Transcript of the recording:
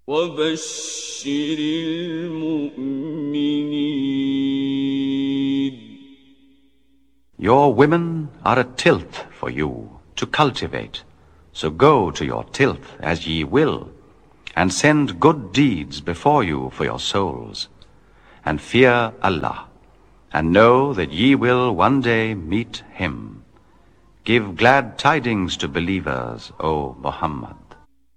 وبشر المؤمنين. Your women are a tilth for you to cultivate, so go to your tilth as ye will, and send good deeds before you for your souls, and fear Allah, and know that ye will one day meet Him. Give glad tidings to believers, O Muhammad.